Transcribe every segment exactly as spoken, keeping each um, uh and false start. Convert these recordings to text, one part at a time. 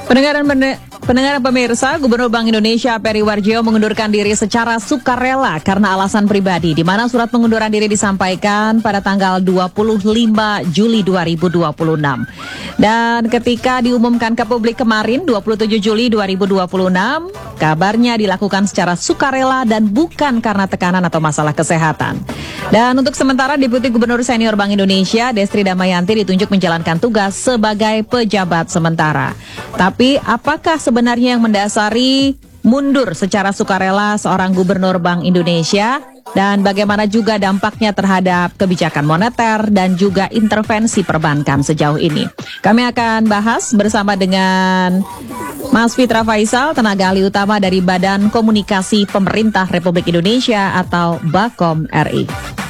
Pendengaran pende- pendengaran pemirsa, Gubernur Bank Indonesia Peri Warjio mengundurkan diri secara sukarela karena alasan pribadi, di mana surat pengunduran diri disampaikan pada tanggal dua puluh lima Juli dua ribu dua puluh enam. Dan ketika diumumkan ke publik kemarin dua puluh tujuh Juli dua ribu dua puluh enam, kabarnya dilakukan secara sukarela dan bukan karena tekanan atau masalah kesehatan. Dan untuk sementara Deputi Gubernur Senior Bank Indonesia Destri Damayanti ditunjuk menjalankan tugas sebagai pejabat sementara. Tapi apakah sebenarnya yang mendasari mundur secara sukarela seorang Gubernur Bank Indonesia? Dan bagaimana juga dampaknya terhadap kebijakan moneter dan juga intervensi perbankan sejauh ini? Kami akan bahas bersama dengan Mas Fitra Faisal, tenaga ahli utama dari Badan Komunikasi Pemerintah Republik Indonesia atau Bakom R I.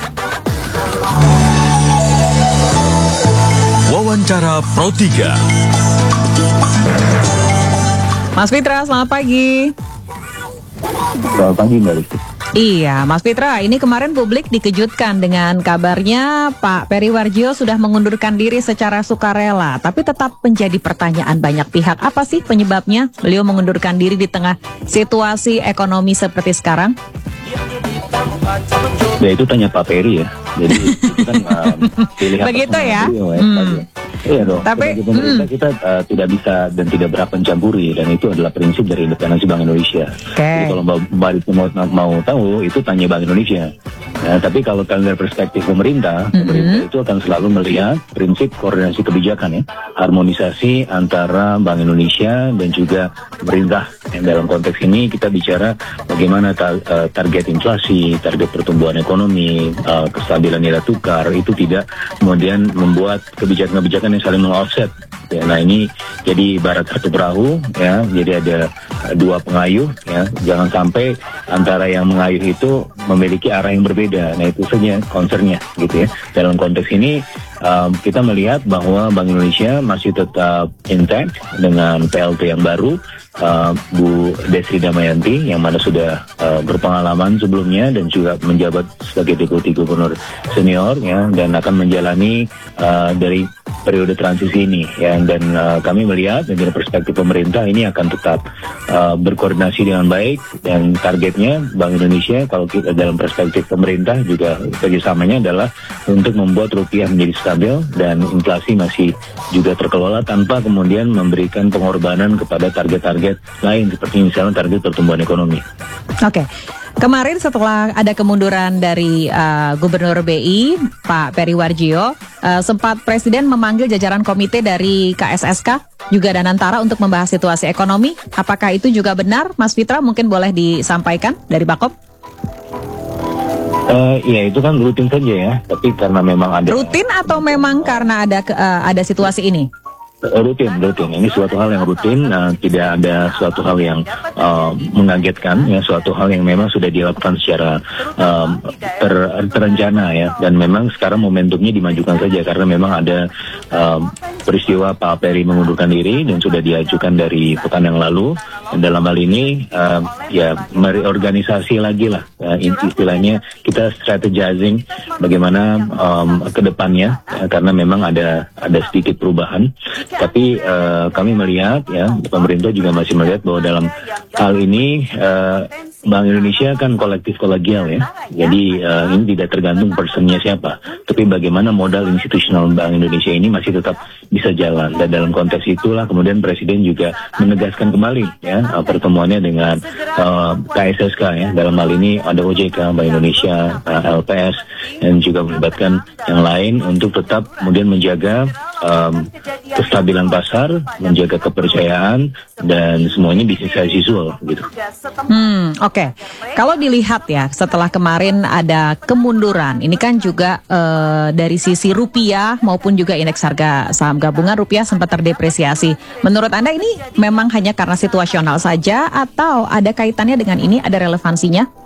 Wawancara Pro tiga. Mas Fitra, selamat pagi. Selamat pagi, Mbak Rizky. Iya, Mas Fitra, ini kemarin publik dikejutkan dengan kabarnya Pak Peri Warjio sudah mengundurkan diri secara sukarela, tapi tetap menjadi pertanyaan banyak pihak. Apa sih penyebabnya beliau mengundurkan diri di tengah situasi ekonomi seperti sekarang? Ya itu tanya Pak Peri ya. Jadi itu kan um, pilihan begitu ya. Beliau, ya Hmm. Iya dong. Tapi sebagai pemerintah hmm. kita uh, tidak bisa dan tidak berhak mencampuri, dan itu adalah prinsip dari independensi Bank Indonesia. Okay. Jadi kalau Mbak Mbak mau, mau tahu itu tanya Bank Indonesia. Nah, tapi kalau kalian dari perspektif pemerintah, mm-hmm. pemerintah itu akan selalu melihat prinsip koordinasi kebijakan ya, harmonisasi antara Bank Indonesia dan juga pemerintah. Yang dalam konteks ini kita bicara bagaimana ta- uh, target inflasi, target pertumbuhan ekonomi, uh, kestabilan nilai tukar itu tidak kemudian membuat kebijakan-kebijakan yang saling meng-offset. Ya, nah ini jadi ibarat satu perahu ya, jadi ada uh, dua pengayuh ya, jangan sampai antara yang mengayuh itu memiliki arah yang berbeda. Nah itu saja concernnya gitu ya. Dalam konteks ini um, kita melihat bahwa Bank Indonesia masih tetap intact dengan P L T yang baru, uh, Bu Destri Damayanti yang mana sudah uh, berpengalaman sebelumnya dan juga menjabat sebagai Deputi Gubernur Senior ya, dan akan menjalani uh, dari periode transisi ini ya, dan uh, kami melihat dari perspektif pemerintah ini akan tetap uh, berkoordinasi dengan baik, dan targetnya Bank Indonesia kalau kita dalam perspektif pemerintah juga kerjasamanya adalah untuk membuat rupiah menjadi stabil dan inflasi masih juga terkelola tanpa kemudian memberikan pengorbanan kepada target-target lain seperti misalnya target pertumbuhan ekonomi. Oke. Okay. Kemarin setelah ada kemunduran dari uh, Gubernur B I, Pak Peri Warjio, uh, sempat Presiden memanggil jajaran komite dari K S S K, juga Danantara untuk membahas situasi ekonomi. Apakah itu juga benar? Mas Fitra mungkin boleh disampaikan dari Bakom? Uh, ya itu kan rutin saja ya, tapi karena memang ada... Rutin atau memang karena ada uh, ada situasi ini? Rutin, rutin. Ini suatu hal yang rutin, uh, tidak ada suatu hal yang uh, mengagetkan, ya, suatu hal yang memang sudah dilakukan secara um, ter, terencana ya, dan memang sekarang momentumnya dimajukan saja karena memang ada um, peristiwa Pak Peri mengundurkan diri dan sudah diajukan dari pekan yang lalu. Dan dalam hal ini uh, ya mereorganisasi lagi lah, uh, istilahnya kita strategizing bagaimana um, ke depannya ya, karena memang ada ada sedikit perubahan. Tapi uh, kami melihat ya, pemerintah juga masih melihat bahwa dalam hal ini uh, Bank Indonesia kan kolektif kolegial ya. Jadi uh, ini tidak tergantung personnya siapa, tapi bagaimana modal institusional Bank Indonesia ini masih tetap bisa jalan. Dan dalam konteks itulah kemudian Presiden juga menegaskan kembali ya uh, pertemuannya dengan uh, K S S K ya. Dalam hal ini ada O J K, Bank Indonesia, uh, L P S, dan juga melibatkan yang lain untuk tetap kemudian menjaga um, kestabilan pasar, menjaga kepercayaan, dan semuanya bisnis as usual gitu. Hmm, oke. Okay. Kalau dilihat ya, setelah kemarin ada kemunduran, ini kan juga uh, dari sisi rupiah maupun juga indeks harga saham gabungan rupiah sempat terdepresiasi. Menurut Anda ini memang hanya karena situasional saja atau ada kaitannya dengan ini, ada relevansinya?